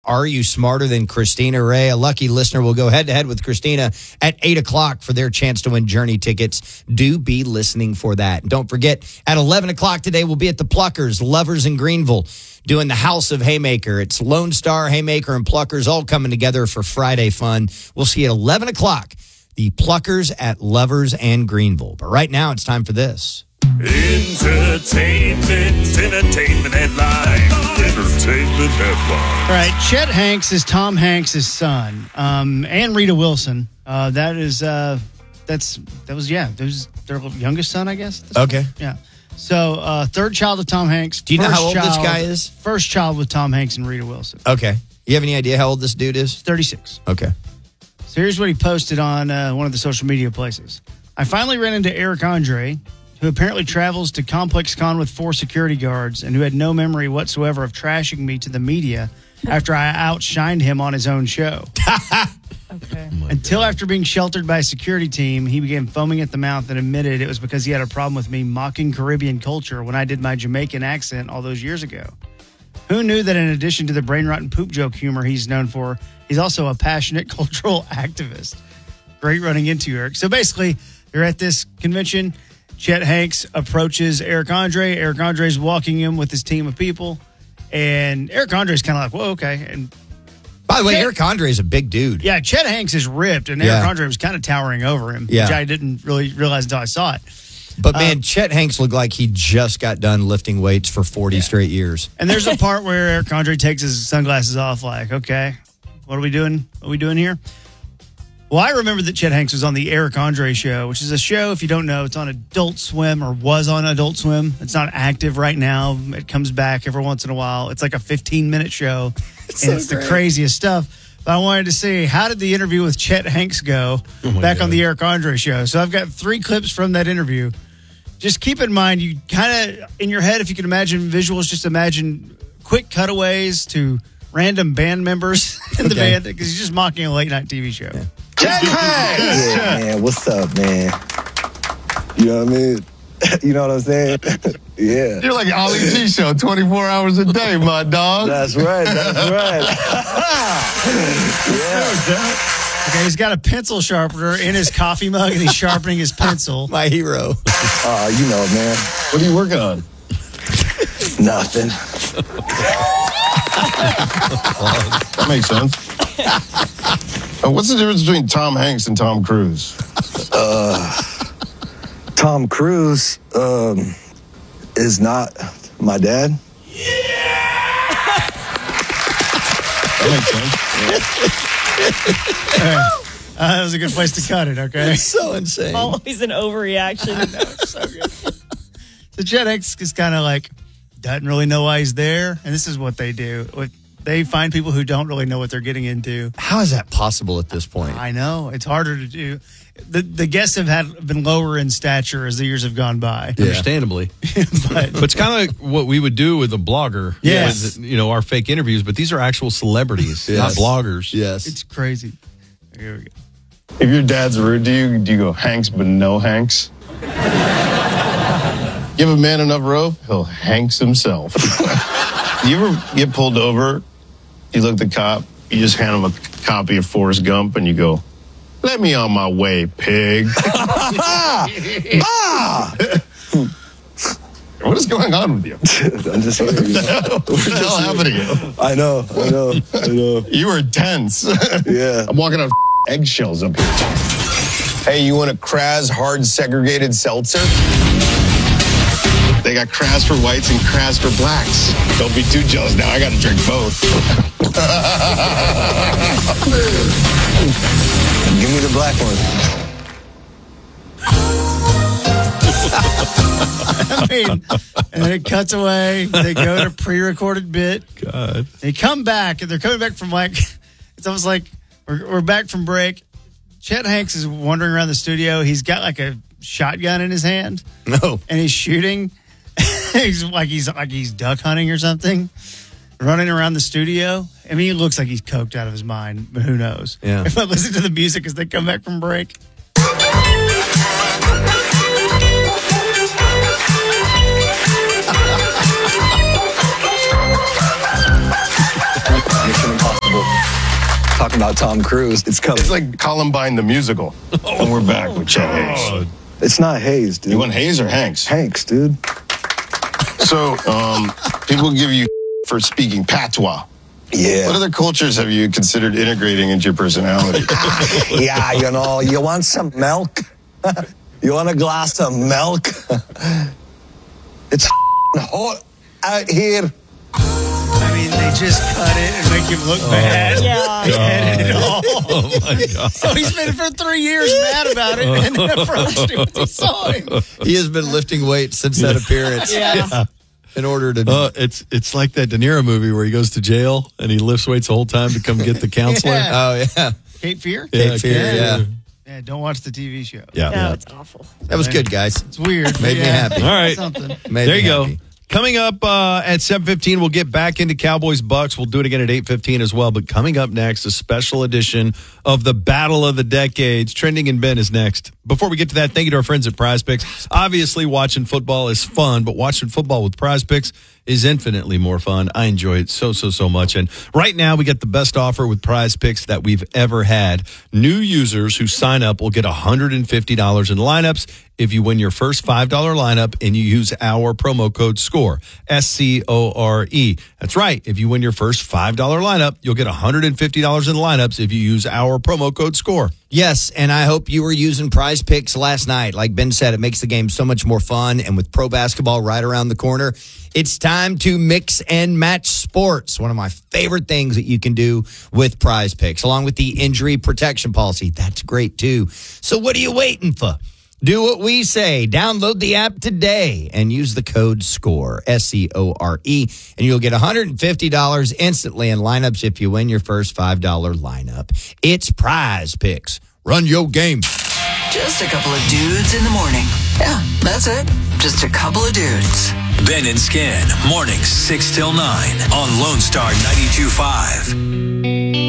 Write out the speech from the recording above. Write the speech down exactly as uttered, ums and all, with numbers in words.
Are You Smarter Than Christina Ray? A lucky listener will go head-to-head with Christina at eight o'clock for their chance to win Journey tickets. Do be listening for that. And don't forget, at eleven o'clock today, we'll be at the Pluckers, Lovers in Greenville, doing the House of Haymaker. It's Lone Star, Haymaker, and Pluckers all coming together for Friday fun. We'll see you at eleven o'clock, the Pluckers at Lovers and Greenville. But right now, it's time for this. Entertainment, entertainment headline. Entertainment headline. All right, Chet Hanks is Tom Hanks' son, um, and Rita Wilson. Uh, that is, uh, that's that was yeah, that was their youngest son, I guess. Okay. Yeah. So, uh, third child of Tom Hanks. Do you know first how old child, this guy is? First child with Tom Hanks and Rita Wilson. Okay. You have any idea how old this dude is? thirty-six. Okay. So here's what he posted on uh, one of the social media places. I finally ran into Eric Andre, who apparently travels to Complex Con with four security guards and who had no memory whatsoever of trashing me to the media after I outshined him on his own show. Okay. Oh Until God. After being sheltered by a security team, he began foaming at the mouth and admitted it was because he had a problem with me mocking Caribbean culture when I did my Jamaican accent all those years ago. Who knew that in addition to the brain-rotten poop joke humor he's known for, he's also a passionate cultural activist. Great running into you, Eric. So basically, you're at this convention. Chet Hanks approaches Eric Andre. Eric Andre's walking in with his team of people. And Eric Andre's kind of like, whoa, okay. And by the way, Chet, Eric Andre is a big dude. Yeah, Chet Hanks is ripped, and yeah. Eric Andre was kind of towering over him, yeah. which I didn't really realize until I saw it. But, man, um, Chet Hanks looked like he just got done lifting weights for forty yeah. straight years. And there's a part where Eric Andre takes his sunglasses off, like, okay, what are we doing? What are we doing here? Well, I remember that Chet Hanks was on the Eric Andre Show, which is a show, if you don't know, it's on Adult Swim or was on Adult Swim. It's not active right now. It comes back every once in a while. It's like a fifteen-minute show, it's and so it's great. the craziest stuff. But I wanted to see, how did the interview with Chet Hanks go oh back God. on the Eric Andre Show? So I've got three clips from that interview. Just keep in mind, you kind of, in your head, if you can imagine visuals, just imagine quick cutaways to random band members in the Okay. band, because he's just mocking a late-night T V show. Yeah. Chet Hanks! Yeah, man, what's up, man? You know what I mean? You know what I'm saying? Yeah. You're like Ali G Show, twenty-four hours a day, my dog. That's right, that's right. Yeah. Okay, he's got a pencil sharpener in his coffee mug, and he's sharpening his pencil. My hero. Uh, you know, man. What are you working on? Nothing. That makes sense. Uh, what's the difference between Tom Hanks and Tom Cruise? Uh, Tom Cruise um, is not my dad. That makes sense. Uh, that was a good place to cut it, okay? It's so insane. Always an overreaction. So good. So Chet Hanks is kind of like, doesn't really know why he's there. And this is what they do. They find people who don't really know what they're getting into. How is that possible at this point? I know. It's harder to do. The the guests have had been lower in stature as the years have gone by. Yeah. Understandably. but, But it's kind of what we would do with a blogger. Yes. With, you know, our fake interviews, but these are actual celebrities, Yes. not bloggers. Yes. it's crazy. Here we go. If your dad's rude to you, do you go Hanks but no Hanks? Give a man enough rope, he'll Hanks himself. You ever get pulled over, you look at the cop, you just hand him a copy of Forrest Gump and you go, let me on my way, pig. Ah! What is going on with you? I'm just here. You know? What the hell happened to you? I know, I know, I know. You were tense. Yeah. I'm walking on eggshells up here. Hey, you want a Kraz hard segregated seltzer? They got Kraz for whites and Kraz for blacks. Don't be too jealous now. I got to drink both. Give me the black one. I mean, and then it cuts away. They go to pre-recorded bit. God. They come back, and they're coming back from like, it's almost like we're, we're back from break. Chet Hanks is wandering around the studio. He's got like a shotgun in his hand. No. And he's shooting. He's like he's like he's duck hunting or something, running around the studio. I mean, he looks like he's coked out of his mind, but who knows? Yeah. If I listen to the music as they come back from break. Talking about Tom Cruise. It's coming. It's like Columbine the musical. And we're back with Chet Hayes. It's not Hayes, dude. You want Hayes or Hanks? Hanks, dude. So, um, people give you for speaking patois. Yeah. What other cultures have you considered integrating into your personality? Yeah, you know, you want some milk? You want a glass of milk? It's hot out here. I mean, they just cut it and make him look bad. Yeah. They edited it all. Oh my God. So he's been for three years mad about it and then approached him when he saw him. He has been lifting weights since that appearance. Yeah. In order to. Uh, it's it's like that De Niro movie where he goes to jail and he lifts weights the whole time to come get the counselor. Yeah. Oh, yeah. Cape Fear? Yeah, Cape Fear, Cape yeah. Fear. Yeah, don't watch the T V show. Yeah. No, it's awful. That was good, guys. It's weird. but Made me yeah, happy. All right. Something. Made There me you go. happy. Coming up uh, at seven fifteen, we'll get back into Cowboys Bucks. We'll do it again at eight fifteen as well. But coming up next, a special edition of the Battle of the Decades. Trending and Ben is next. Before we get to that, thank you to our friends at Prize Picks. Obviously, watching football is fun, but watching football with Prize Picks is infinitely more fun. I enjoy it so, so, so much. And right now, we get the best offer with Prize Picks that we've ever had. New users who sign up will get one hundred fifty dollars in lineups if you win your first five dollar lineup and you use our promo code SCORE, S C O R E. That's right. If you win your first five dollar lineup, you'll get one hundred fifty dollars in lineups if you use our promo code SCORE. Yes, and I hope you were using Prize Picks last night. Like Ben said, it makes the game so much more fun. And with pro basketball right around the corner, it's time to mix and match sports. One of my favorite things that you can do with Prize Picks, along with the injury protection policy. That's great, too. So what are you waiting for? Do what we say. Download the app today and use the code SCORE, S C O R E, and you'll get one hundred fifty dollars instantly in lineups if you win your first five dollar lineup. It's Prize Picks. Run your game. Just a couple of dudes in the morning. Yeah, that's it. Just a couple of dudes. Ben and Skin, mornings six till nine on Lone Star ninety-two point five.